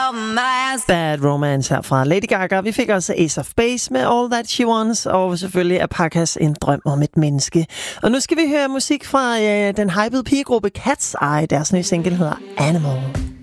romance. Bad Romance her fra Lady Gaga. Vi fik også Ace of Base med All That She Wants, og selvfølgelig Alpacas En Drøm om et Menneske. Og nu skal vi høre musik fra den hypede pigegruppe Cat's Eye. Deres nye single hedder Animal.